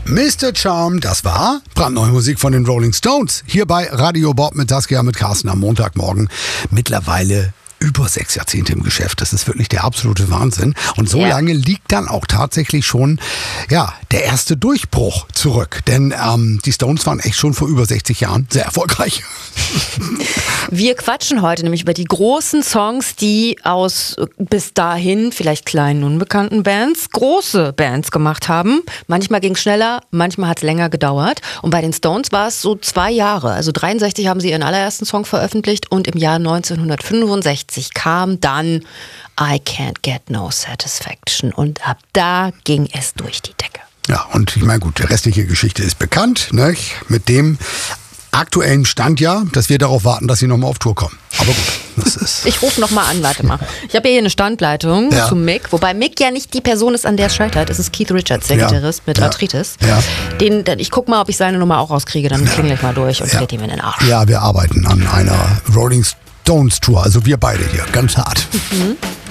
Mr. Charm, das war brandneue Musik von den Rolling Stones. Hier bei Radio Bob mit Saskia, mit Carsten am Montagmorgen. Mittlerweile über 6 Jahrzehnte im Geschäft. Das ist wirklich der absolute Wahnsinn. Und so lange liegt dann auch tatsächlich schon der erste Durchbruch zurück. Denn die Stones waren echt schon vor über 60 Jahren sehr erfolgreich. Wir quatschen heute nämlich über die großen Songs, die aus bis dahin vielleicht kleinen, unbekannten Bands große Bands gemacht haben. Manchmal ging es schneller, manchmal hat es länger gedauert. Und bei den Stones war es so 2 Jahre. Also 63 haben sie ihren allerersten Song veröffentlicht und im Jahr 1965 kam dann I Can't Get No Satisfaction. Und ab da ging es durch die Decke. Ja, und ich meine, gut, die restliche Geschichte ist bekannt, ne? Mit dem aktuellen Stand dass wir darauf warten, dass sie nochmal auf Tour kommen. Aber gut, das ist... Ich rufe nochmal an, warte mal. Ich habe hier eine Standleitung zu Mick, wobei Mick ja nicht die Person ist, an der es scheitert. Es ist Keith Richards, der Gitarrist mit Arthritis. Ja. Ich gucke mal, ob ich seine Nummer auch rauskriege, dann klingel ich mal durch und trete ihm in den Arsch. Ja, wir arbeiten an einer Rolling Stones Tour, also wir beide hier, ganz hart. Mhm.